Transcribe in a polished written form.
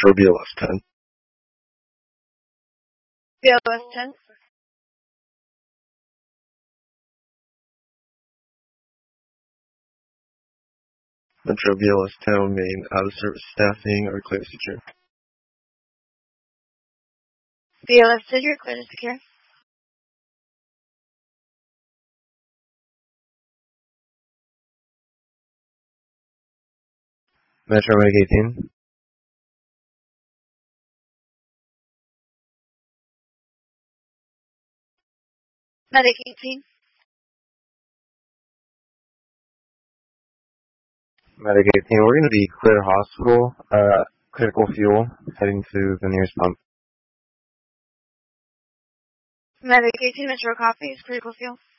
Metro BLS 10. BLS 10. Metro BLS 10 will remain out of service. Staffing or clear to secure. BLS 10, you're clear to secure. Metro Medic 18. Medic 18. Medic 18, we're going to be clear hospital, critical fuel, heading to the nearest pump. Medic 18, Metro copies, critical fuel.